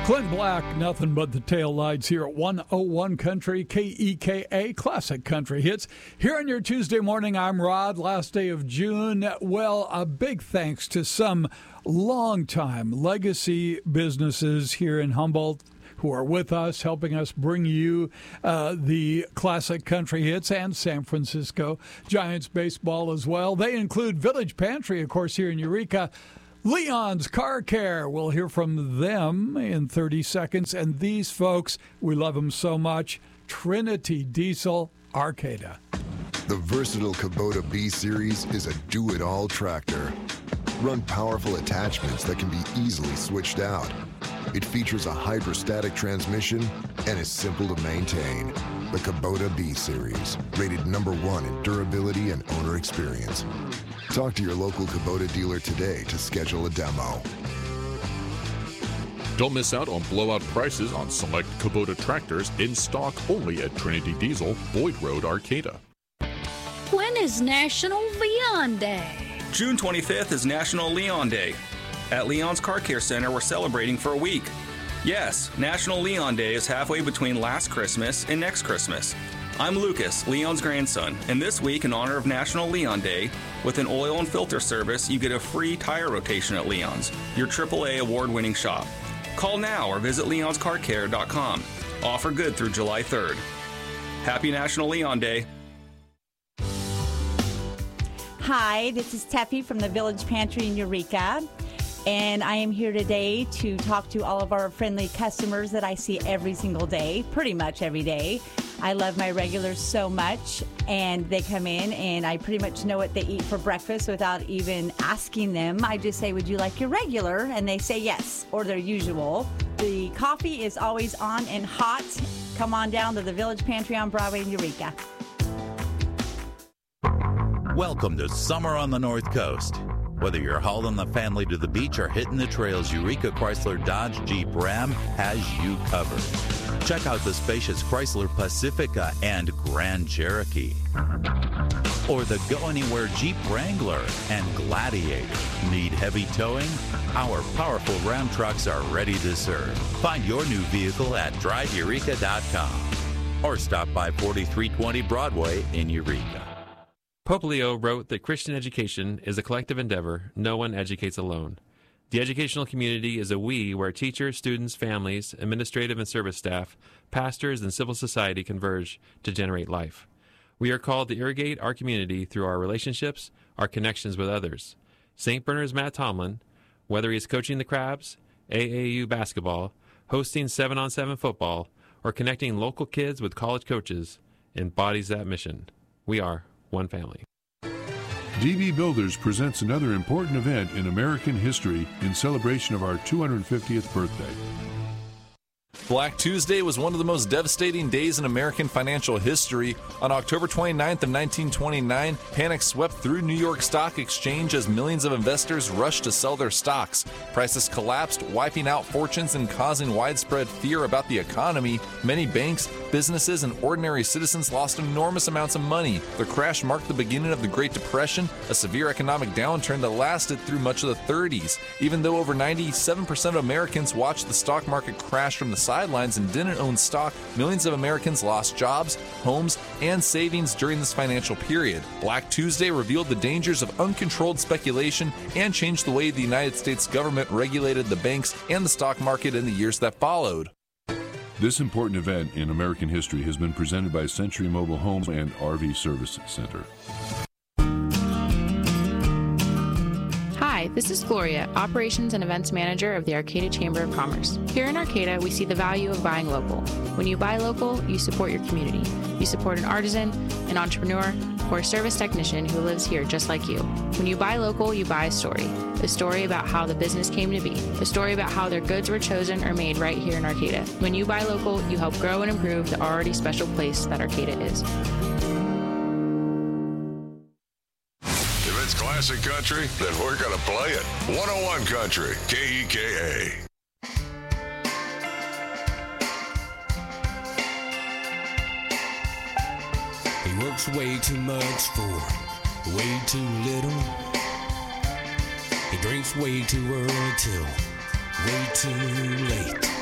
Clint Black, nothing but the tail lights here at 101 Country, KEKA, Classic Country Hits. Here on your Tuesday morning, I'm Rod, last day of June. Well, a big thanks to some longtime legacy businesses here in Humboldt who are with us, helping us bring you the Classic Country Hits, and San Francisco Giants baseball as well. They include Village Pantry, of course, here in Eureka. Leon's Car Care. We'll hear from them in 30 seconds. And these folks, we love them so much. Trinity Diesel, Arcata. The versatile Kubota B-Series is a do-it-all tractor. Run powerful attachments that can be easily switched out. It features a hydrostatic transmission and is simple to maintain. The Kubota B-Series, rated #1 in durability and owner experience. Talk to your local Kubota dealer today to schedule a demo. Don't miss out on blowout prices on select Kubota tractors in stock only at Trinity Diesel, Boyd Road, Arcata. When is National Leon Day? June 25th is National Leon Day. At Leon's Car Care Center, we're celebrating for a week. Yes, National Leon Day is halfway between last Christmas and next Christmas. I'm Lucas, Leon's grandson, and this week, in honor of National Leon Day, with an oil and filter service, you get a free tire rotation at Leon's, your AAA award-winning shop. Call now or visit leonscarcare.com. Offer good through July 3rd. Happy National Leon Day. Hi, this is Teffy from the Village Pantry in Eureka, and I am here today to talk to all of our friendly customers that I see every single day, pretty much every day. I love my regulars so much, and they come in and I pretty much know what they eat for breakfast without even asking them. I just say, would you like your regular? And they say yes, or their usual. The coffee is always on and hot. Come on down to the Village Pantry on Broadway in Eureka. Welcome to Summer on the North Coast. Whether you're hauling the family to the beach or hitting the trails, Eureka Chrysler Dodge Jeep Ram has you covered. Check out the spacious Chrysler Pacifica and Grand Cherokee. Or the Go Anywhere Jeep Wrangler and Gladiator. Need heavy towing? Our powerful Ram trucks are ready to serve. Find your new vehicle at driveeureka.com or stop by 4320 Broadway in Eureka. Pope Leo wrote that Christian education is a collective endeavor. No one educates alone. The educational community is a we where teachers, students, families, administrative and service staff, pastors, and civil society converge to generate life. We are called to irrigate our community through our relationships, our connections with others. St. Bernard's Matt Tomlin, whether he is coaching the Crabs, AAU basketball, hosting 7-on-7 football, or connecting local kids with college coaches, embodies that mission. We are one family. DB Builders presents another important event in American history in celebration of our 250th birthday. Black Tuesday was one of the most devastating days in American financial history. On October 29th of 1929, panic swept through New York Stock Exchange as millions of investors rushed to sell their stocks. Prices collapsed, wiping out fortunes and causing widespread fear about the economy. Many banks, businesses, and ordinary citizens lost enormous amounts of money. The crash marked the beginning of the Great Depression, a severe economic downturn that lasted through much of the 30s. Even though over 97% of Americans watched the stock market crash from the sidelines and didn't own stock, millions of Americans lost jobs, homes, and savings during this financial period. Black Tuesday revealed the dangers of uncontrolled speculation and changed the way the United States government regulated the banks and the stock market in the years that followed. This important event in American history has been presented by Century Mobile Home and RV Service Center. Hi, this is Gloria, Operations and Events Manager of the Arcata Chamber of Commerce. Here in Arcata, we see the value of buying local. When you buy local, you support your community. You support an artisan, an entrepreneur, or a service technician who lives here just like you. When you buy local, you buy a story about how the business came to be, a story about how their goods were chosen or made right here in Arcata. When you buy local, you help grow and improve the already special place that Arcata is. If it's classic country, then we're going to play it. 101 Country, KEKA. He works way too much for way too little. He drinks way too early till way too late.